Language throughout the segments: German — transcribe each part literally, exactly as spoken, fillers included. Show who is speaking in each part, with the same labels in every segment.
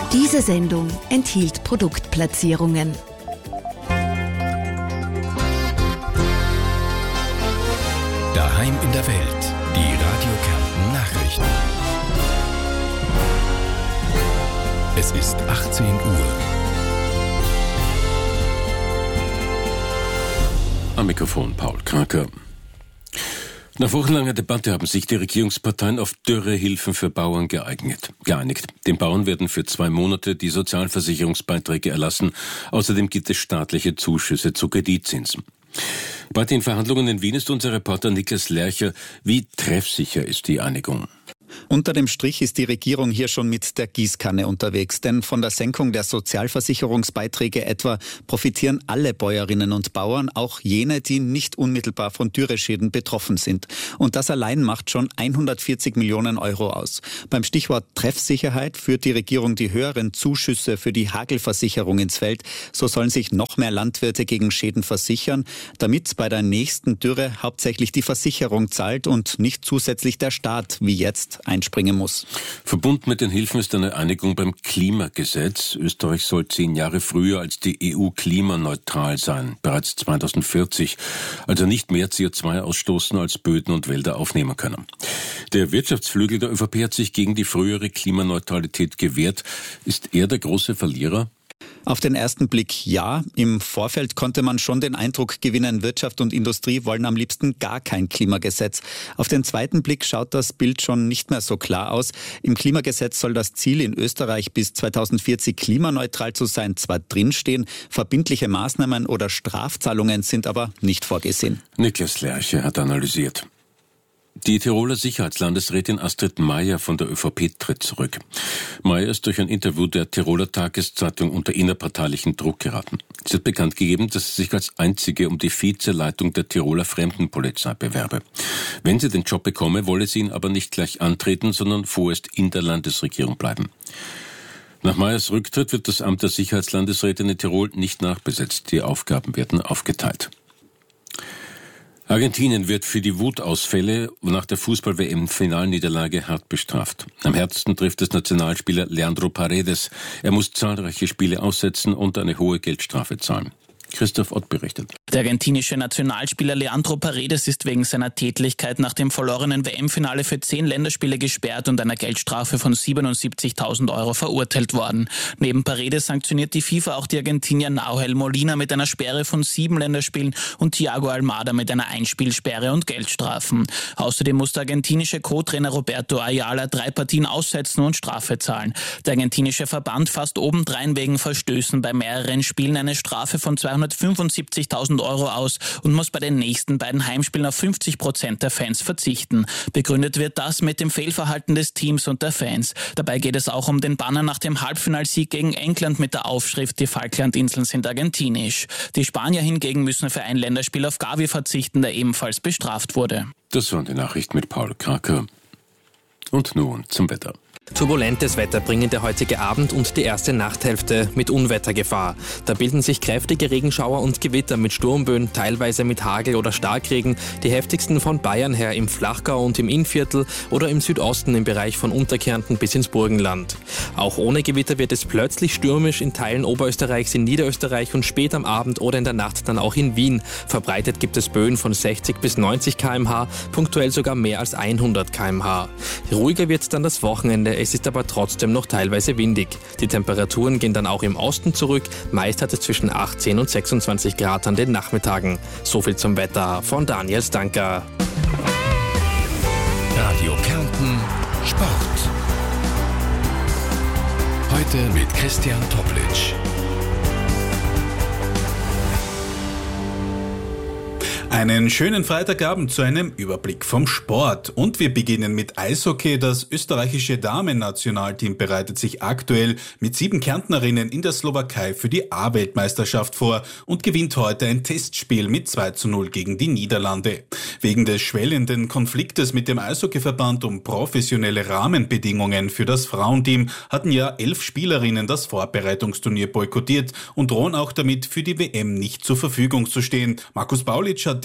Speaker 1: Diese Sendung enthielt Produktplatzierungen.
Speaker 2: Daheim in der Welt, die Radio Kärnten Nachrichten. Es ist achtzehn Uhr. Am Mikrofon Paul Kraker. Nach wochenlanger Debatte haben sich die Regierungsparteien auf Dürrehilfen für Bauern geeignet, geeinigt. Den Bauern werden für zwei Monate die Sozialversicherungsbeiträge erlassen. Außerdem gibt es staatliche Zuschüsse zu Kreditzinsen. Bei den Verhandlungen in Wien ist unser Reporter Niklas Lercher. Wie treffsicher ist die Einigung?
Speaker 3: Unter dem Strich ist die Regierung hier schon mit der Gießkanne unterwegs, denn von der Senkung der Sozialversicherungsbeiträge etwa profitieren alle Bäuerinnen und Bauern, auch jene, die nicht unmittelbar von Dürreschäden betroffen sind. Und das allein macht schon hundertvierzig Millionen Euro aus. Beim Stichwort Treffsicherheit führt die Regierung die höheren Zuschüsse für die Hagelversicherung ins Feld. So sollen sich noch mehr Landwirte gegen Schäden versichern, damit bei der nächsten Dürre hauptsächlich die Versicherung zahlt und nicht zusätzlich der Staat, wie jetzt, einspringen muss.
Speaker 2: Verbunden mit den Hilfen ist eine Einigung beim Klimagesetz. Österreich soll zehn Jahre früher als die E U klimaneutral sein, bereits zweitausendvierzig, also nicht mehr C O zwei ausstoßen, als Böden und Wälder aufnehmen können. Der Wirtschaftsflügel der ÖVP hat sich gegen die frühere Klimaneutralität gewehrt. Ist er der große Verlierer?
Speaker 3: Auf den ersten Blick ja. Im Vorfeld konnte man schon den Eindruck gewinnen, Wirtschaft und Industrie wollen am liebsten gar kein Klimagesetz. Auf den zweiten Blick schaut das Bild schon nicht mehr so klar aus. Im Klimagesetz soll das Ziel, in Österreich bis zweitausendvierzig klimaneutral zu sein, zwar drinstehen, verbindliche Maßnahmen oder Strafzahlungen sind aber nicht vorgesehen.
Speaker 2: Niklas Lerche hat analysiert. Die Tiroler Sicherheitslandesrätin Astrid Maier von der ÖVP tritt zurück. Maier ist durch ein Interview der Tiroler Tageszeitung unter innerparteilichen Druck geraten. Sie hat bekannt gegeben, dass sie sich als einzige um die Vizeleitung der Tiroler Fremdenpolizei bewerbe. Wenn sie den Job bekomme, wolle sie ihn aber nicht gleich antreten, sondern vorerst in der Landesregierung bleiben. Nach Maiers Rücktritt wird das Amt der Sicherheitslandesrätin in Tirol nicht nachbesetzt. Die Aufgaben werden aufgeteilt. Argentinien wird für die Wutausfälle nach der Fußball-W M-Finalniederlage hart bestraft. Am härtesten trifft es Nationalspieler Leandro Paredes. Er muss zahlreiche Spiele aussetzen und eine hohe Geldstrafe zahlen. Christoph Ott berichtet.
Speaker 4: Der argentinische Nationalspieler Leandro Paredes ist wegen seiner Tätlichkeit nach dem verlorenen W M-Finale für zehn Länderspiele gesperrt und einer Geldstrafe von siebenundsiebzigtausend Euro verurteilt worden. Neben Paredes sanktioniert die FIFA auch die Argentinier Nahuel Molina mit einer Sperre von sieben Länderspielen und Thiago Almada mit einer Einspielsperre und Geldstrafen. Außerdem muss der argentinische Co-Trainer Roberto Ayala drei Partien aussetzen und Strafe zahlen. Der argentinische Verband fasst obendrein wegen Verstößen bei mehreren Spielen eine Strafe von zweihundertfünfundsiebzigtausend Euro aus und muss bei den nächsten beiden Heimspielen auf fünfzig Prozent der Fans verzichten. Begründet wird das mit dem Fehlverhalten des Teams und der Fans. Dabei geht es auch um den Banner nach dem Halbfinalsieg gegen England mit der Aufschrift "Die Falklandinseln sind argentinisch". Die Spanier hingegen müssen für ein Länderspiel auf Gavi verzichten, der ebenfalls bestraft wurde.
Speaker 2: Das waren die Nachrichten mit Paul Kraker. Und nun zum Wetter.
Speaker 5: Turbulentes Wetter bringen der heutige Abend und die erste Nachthälfte mit Unwettergefahr. Da bilden sich kräftige Regenschauer und Gewitter mit Sturmböen, teilweise mit Hagel oder Starkregen, die heftigsten von Bayern her im Flachgau und im Innviertel oder im Südosten im Bereich von Unterkärnten bis ins Burgenland. Auch ohne Gewitter wird es plötzlich stürmisch in Teilen Oberösterreichs, in Niederösterreich und spät am Abend oder in der Nacht dann auch in Wien. Verbreitet gibt es Böen von sechzig bis neunzig Kilometer pro Stunde, punktuell sogar mehr als hundert Kilometer pro Stunde. Ruhiger wird dann das Wochenende. Es ist aber trotzdem noch teilweise windig. Die Temperaturen gehen dann auch im Osten zurück. Meist hat es zwischen achtzehn und sechsundzwanzig Grad an den Nachmittagen. So viel zum Wetter von Daniel Stanker.
Speaker 2: Radio Kärnten Sport. Heute mit Christian Toplitsch.
Speaker 6: Einen schönen Freitagabend zu einem Überblick vom Sport. Und wir beginnen mit Eishockey. Das österreichische Damen-Nationalteam bereitet sich aktuell mit sieben Kärntnerinnen in der Slowakei für die A-Weltmeisterschaft vor und gewinnt heute ein Testspiel mit zwei zu null gegen die Niederlande. Wegen des schwellenden Konfliktes mit dem Eishockeyverband um professionelle Rahmenbedingungen für das Frauenteam hatten ja elf Spielerinnen das Vorbereitungsturnier boykottiert und drohen auch damit, für die W M nicht zur Verfügung zu stehen. Markus Baulitsch hat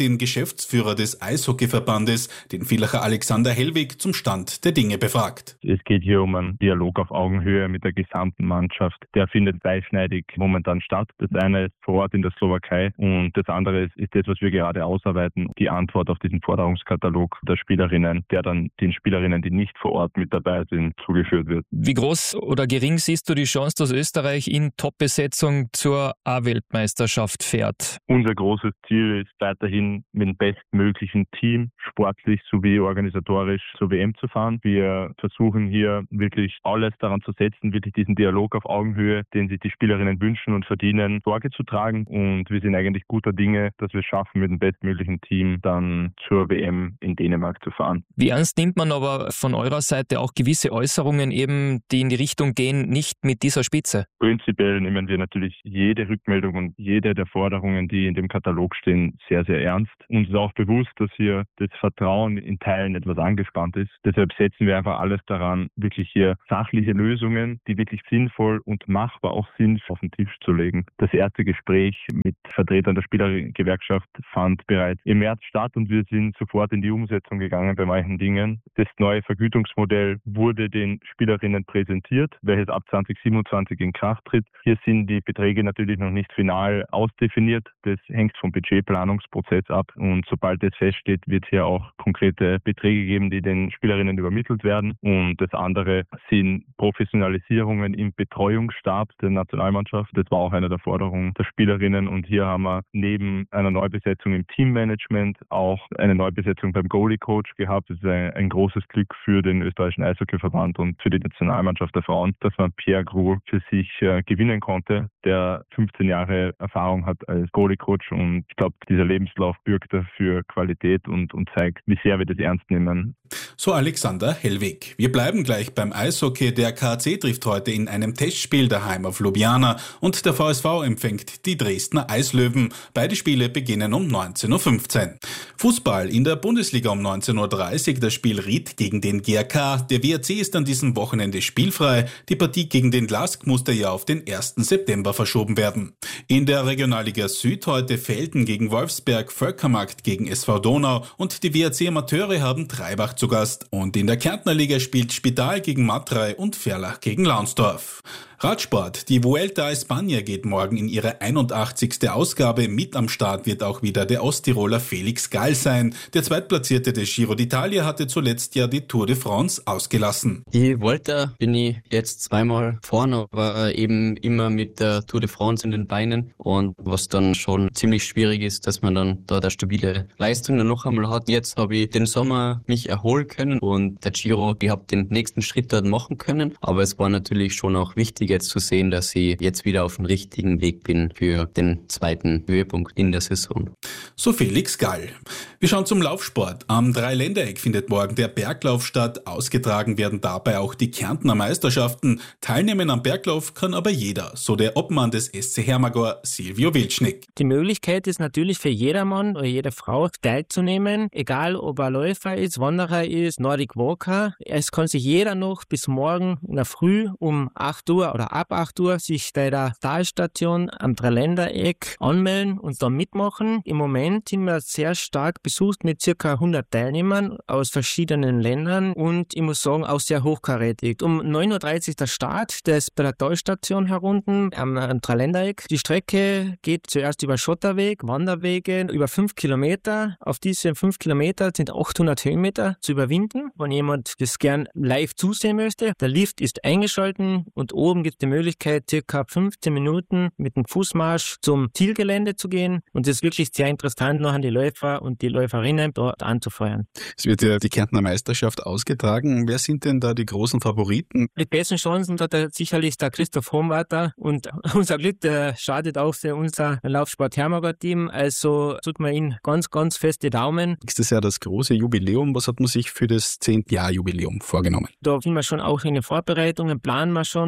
Speaker 6: den Geschäftsführer des Eishockeyverbandes, den Villacher Alexander Hellwig, zum Stand der Dinge befragt.
Speaker 7: Es geht hier um einen Dialog auf Augenhöhe mit der gesamten Mannschaft. Der findet zweischneidig momentan statt. Das eine ist vor Ort in der Slowakei und das andere ist, ist das, was wir gerade ausarbeiten, die Antwort auf diesen Forderungskatalog der Spielerinnen, der dann den Spielerinnen, die nicht vor Ort mit dabei sind, zugeführt wird.
Speaker 8: Wie groß oder gering siehst du die Chance, dass Österreich in Top-Besetzung zur A-Weltmeisterschaft fährt?
Speaker 7: Unser großes Ziel ist weiterhin mit dem bestmöglichen Team, sportlich sowie organisatorisch zur W M zu fahren. Wir versuchen hier wirklich alles daran zu setzen, wirklich diesen Dialog auf Augenhöhe, den sich die Spielerinnen wünschen und verdienen, Sorge zu tragen. Und wir sind eigentlich guter Dinge, dass wir es schaffen, mit dem bestmöglichen Team dann zur W M in Dänemark zu fahren.
Speaker 8: Wie ernst nimmt man aber von eurer Seite auch gewisse Äußerungen eben, die in die Richtung gehen, nicht mit dieser Spitze?
Speaker 7: Prinzipiell nehmen wir natürlich jede Rückmeldung und jede der Forderungen, die in dem Katalog stehen, sehr, sehr ernst. Uns ist auch bewusst, dass hier das Vertrauen in Teilen etwas angespannt ist. Deshalb setzen wir einfach alles daran, wirklich hier sachliche Lösungen, die wirklich sinnvoll und machbar auch sind, auf den Tisch zu legen. Das erste Gespräch mit Vertretern der Spielergewerkschaft fand bereits im März statt und wir sind sofort in die Umsetzung gegangen bei manchen Dingen. Das neue Vergütungsmodell wurde den Spielerinnen präsentiert, welches ab zwanzig siebenundzwanzig in Kraft tritt. Hier sind die Beträge natürlich noch nicht final ausdefiniert. Das hängt vom Budgetplanungsprozess ab und sobald das feststeht, wird hier auch konkrete Beträge geben, die den Spielerinnen übermittelt werden. Und das andere sind Professionalisierungen im Betreuungsstab der Nationalmannschaft. Das war auch eine der Forderungen der Spielerinnen und hier haben wir neben einer Neubesetzung im Teammanagement auch eine Neubesetzung beim Goalie-Coach gehabt. Das ist ein, ein großes Glück für den österreichischen Eishockeyverband und für die Nationalmannschaft der Frauen, dass man Pierre Groux für sich äh, gewinnen konnte, der fünfzehn Jahre Erfahrung hat als Goalie-Coach und ich glaube, dieser Lebenslauf bürgt dafür Qualität und, und zeigt, wie sehr wir das ernst nehmen.
Speaker 6: So Alexander Hellwig. Wir bleiben gleich beim Eishockey. Der K A C trifft heute in einem Testspiel daheim auf Ljubljana und der V S V empfängt die Dresdner Eislöwen. Beide Spiele beginnen um neunzehn Uhr fünfzehn. Fußball in der Bundesliga um neunzehn Uhr dreißig. Das Spiel Ried gegen den G A K. Der W R C ist an diesem Wochenende spielfrei. Die Partie gegen den Lask musste ja auf den ersten September verschoben werden. In der Regionalliga Süd heute Velten gegen Wolfsberg, Völkermarkt gegen S V Donau und die W R C Amateure haben Treibach zu Gast. Und in der Kärntner Liga spielt Spital gegen Matrei und Verlach gegen Launsdorf. Radsport. Die Vuelta a España geht morgen in ihre einundachtzigste Ausgabe. Mit am Start wird auch wieder der Osttiroler Felix Gall sein. Der Zweitplatzierte des Giro d'Italia hatte zuletzt ja die Tour de France ausgelassen.
Speaker 9: Die Vuelta bin ich jetzt zweimal vorne, aber eben immer mit der Tour de France in den Beinen. Und was dann schon ziemlich schwierig ist, dass man dann da eine stabile Leistung dann noch einmal hat. Jetzt habe ich den Sommer mich erholen können und der Giro, ich habe den nächsten Schritt dann machen können. Aber es war natürlich schon auch wichtig, jetzt zu sehen, dass ich jetzt wieder auf dem richtigen Weg bin für den zweiten Höhepunkt in der Saison.
Speaker 6: So Felix Gall. Wir schauen zum Laufsport. Am Dreiländereck findet morgen der Berglauf statt. Ausgetragen werden dabei auch die Kärntner Meisterschaften. Teilnehmen am Berglauf kann aber jeder, so der Obmann des S C Hermagor, Silvio Wildschnick.
Speaker 10: Die Möglichkeit ist natürlich für jedermann oder jede Frau teilzunehmen, egal ob er Läufer ist, Wanderer ist, Nordic Walker. Es kann sich jeder noch bis morgen in der Früh um acht Uhr oder ab acht Uhr sich bei der Talstation am Dreiländereck anmelden und da mitmachen. Im Moment sind wir sehr stark besucht mit ca. hundert Teilnehmern aus verschiedenen Ländern und ich muss sagen, auch sehr hochkarätig. Um neun Uhr dreißig der Start, der ist bei der Talstation herunten am, am Dreiländereck. Die Strecke geht zuerst über Schotterweg, Wanderwege, über fünf Kilometer. Auf diese fünf Kilometer sind achthundert Höhenmeter zu überwinden. Wenn jemand das gern live zusehen möchte, der Lift ist eingeschalten und oben gibt es die Möglichkeit, circa fünfzehn Minuten mit dem Fußmarsch zum Zielgelände zu gehen. Und es ist wirklich sehr interessant, noch an die Läufer und die Läuferinnen dort anzufeuern.
Speaker 11: Es wird ja die Kärntner Meisterschaft ausgetragen. Wer sind denn da die großen Favoriten?
Speaker 10: Die besten Chancen hat er sicherlich der Christoph Hohenwarter. Und unser Glück, der schadet auch für unser Laufsport-Hermagor-Team. Also tut man ihm ganz, ganz feste Daumen.
Speaker 11: Nächstes Jahr das große Jubiläum. Was hat man sich für das zehnte Jahr Jubiläum vorgenommen?
Speaker 10: Da sind wir schon auch in den Vorbereitungen, planen wir schon, was kann man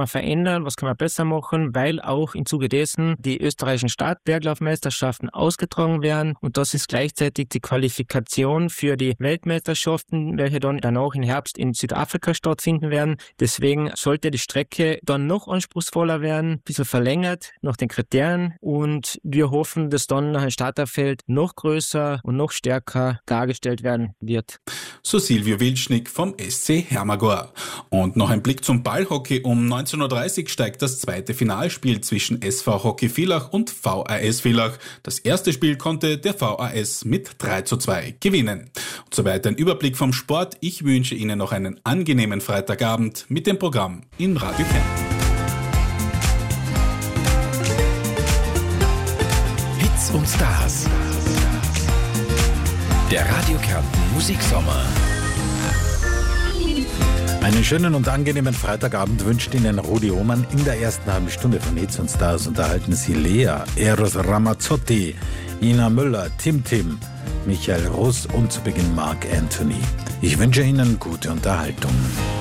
Speaker 10: man verändern, was kann man besser machen, weil auch im Zuge dessen die österreichischen Stadtberglaufmeisterschaften ausgetragen werden und das ist gleichzeitig die Qualifikation für die Weltmeisterschaften, welche dann danach im Herbst in Südafrika stattfinden werden. Deswegen sollte die Strecke dann noch anspruchsvoller werden, ein bisschen verlängert nach den Kriterien und wir hoffen, dass dann ein Starterfeld noch größer und noch stärker dargestellt werden wird.
Speaker 6: So Silvio Wilcznik vom S C Hermagor. Und noch ein Blick zum Ballhockey. Um neunzehn Uhr dreißig steigt das zweite Finalspiel zwischen S V Hockey Villach und V A S Villach. Das erste Spiel konnte der V A S mit drei zu zwei gewinnen. Und soweit ein Überblick vom Sport. Ich wünsche Ihnen noch einen angenehmen Freitagabend mit dem Programm in Radio Kärnten.
Speaker 12: Hits und Stars. Der Radio Kärnten Musiksommer.
Speaker 13: Einen schönen und angenehmen Freitagabend wünscht Ihnen Rudi Ohmann. In der ersten halben Stunde von Hits und Stars unterhalten Sie Lea, Eros Ramazzotti, Ina Müller, Tim Tim, Michael Russ und zu Beginn Mark Anthony. Ich wünsche Ihnen gute Unterhaltung.